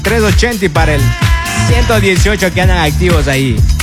380 y para el 118 que andan activos ahí.